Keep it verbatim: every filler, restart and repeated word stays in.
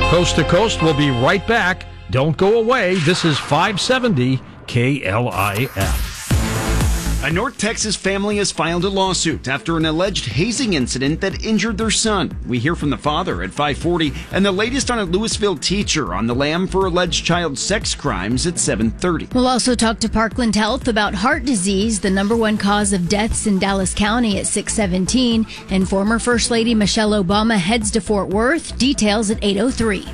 Coast to Coast will be right back. Don't go away. This is five seventy K L I F. A North Texas family has filed a lawsuit after an alleged hazing incident that injured their son. We hear from the father at five forty, and the latest on a Louisville teacher on the lam for alleged child sex crimes at seven thirty. We'll also talk to Parkland Health about heart disease, the number one cause of deaths in Dallas County at six seventeen. And former First Lady Michelle Obama heads to Fort Worth. Details at eight oh three.